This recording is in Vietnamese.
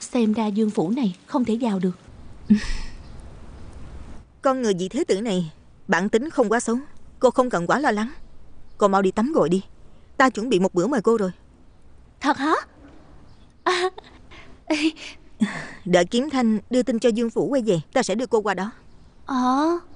Xem ra Dương phủ này không thể vào được. Con người vị thế tử này bản tính không quá xấu, cô không cần quá lo lắng. Cô mau đi tắm gội đi, ta chuẩn bị một bữa mời cô rồi. Thật hả? Đợi Kiếm Thanh đưa tin cho Dương phủ quay về, ta sẽ đưa cô qua đó.